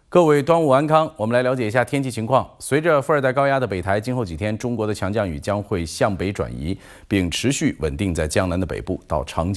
各位端午安康，我们来了解一下天气情况。随着副热带高压的北抬，今后几天中国的强降雨将会向北转移，并持续稳定在江南的北部到长江。